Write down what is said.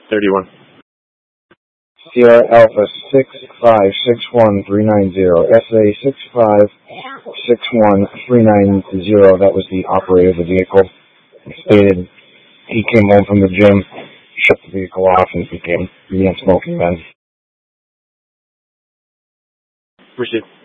31. Sierra Alpha 6561390, SA 6561390. That was the operator of the vehicle. He stated he came home from the gym, shut the vehicle off, and began smoking then. Received.